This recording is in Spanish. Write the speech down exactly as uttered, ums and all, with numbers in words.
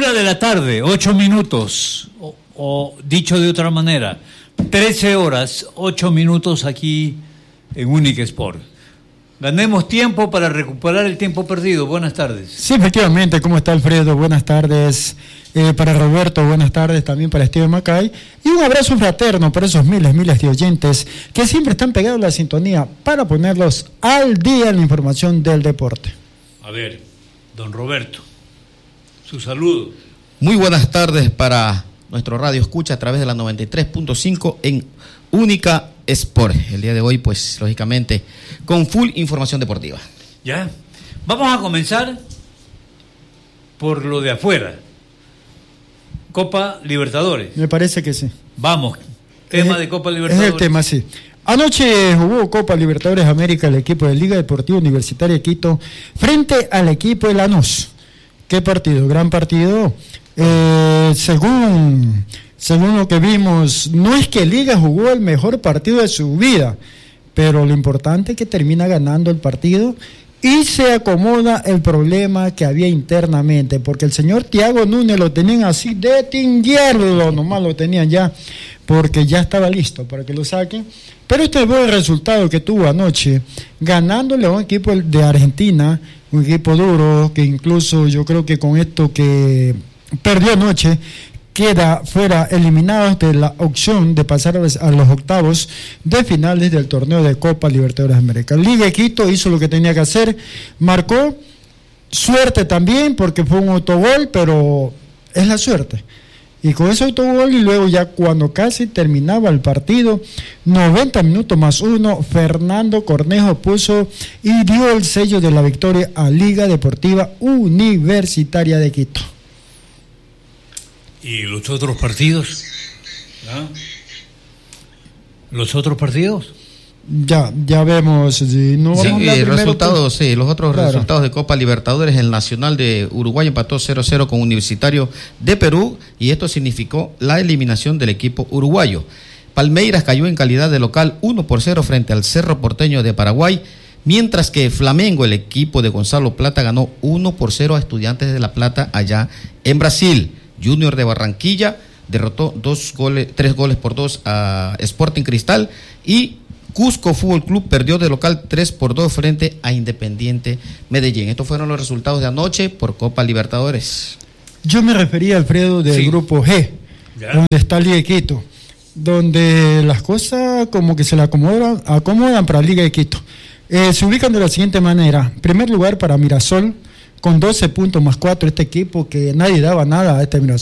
Una de la tarde, ocho minutos, o, o dicho de otra manera, trece horas, ocho minutos aquí en Única Sport. Ganemos tiempo para recuperar el tiempo perdido. Buenas tardes. Sí, efectivamente. ¿Cómo está, Alfredo? Buenas tardes. Eh, para Roberto, buenas tardes también para Steven Macay. Y un abrazo fraterno para esos miles, miles de oyentes que siempre están pegados a la sintonía para ponerlos al día en la información del deporte. A ver, don Roberto, su saludo. Muy buenas tardes para nuestro radio escucha a través de la noventa y tres punto cinco en Única Sport. El día de hoy, pues, lógicamente, con full información deportiva. Ya, vamos a comenzar por lo de afuera. Copa Libertadores. Me parece que sí. Vamos, tema es, de Copa Libertadores. Es el tema, sí. Anoche jugó Copa Libertadores América el equipo de Liga Deportiva Universitaria de Quito frente al equipo de Lanús. ¿Qué partido? Gran partido. Eh, según, según lo que vimos, no es que Liga jugó el mejor partido de su vida, pero lo importante es que termina ganando el partido y se acomoda el problema que había internamente, porque el señor Thiago Núñez lo tenían así de tinguerlo, nomás lo tenían ya, porque ya estaba listo para que lo saquen. Pero este fue el resultado que tuvo anoche, ganándole a un equipo de Argentina, un equipo duro, que incluso yo creo que con esto que perdió anoche, queda fuera, eliminado de la opción de pasar a los octavos de finales del torneo de Copa Libertadores de América. Liga de Quito hizo lo que tenía que hacer, marcó, suerte también, porque fue un autogol, pero es la suerte. Y con ese autogol, y luego ya cuando casi terminaba el partido, noventa minutos más uno, Fernando Cornejo puso y dio el sello de la victoria a Liga Deportiva Universitaria de Quito. ¿Y los otros partidos? ¿Ah? ¿Los otros partidos? Ya, ya vemos. Si no sí, vamos a eh, resultados, que... sí, los otros claro. resultados de Copa Libertadores. El Nacional de Uruguay empató cero cero con Universitario de Perú y esto significó la eliminación del equipo uruguayo. Palmeiras cayó en calidad de local uno por cero frente al Cerro Porteño de Paraguay, mientras que Flamengo, el equipo de Gonzalo Plata, ganó uno por cero a Estudiantes de La Plata allá en Brasil. Junior de Barranquilla derrotó dos goles, tres goles por dos a Sporting Cristal y Cusco Fútbol Club perdió de local tres por dos frente a Independiente Medellín. Estos fueron los resultados de anoche por Copa Libertadores. Yo me refería, Alfredo, del sí. grupo G, ¿ya? Donde está Liga de Quito, donde las cosas como que se le acomodan, acomodan para Liga de Quito. Eh, se ubican de la siguiente manera. Primer lugar para Mirasol, con doce puntos más cuatro, este equipo que nadie daba nada a este Mirasol.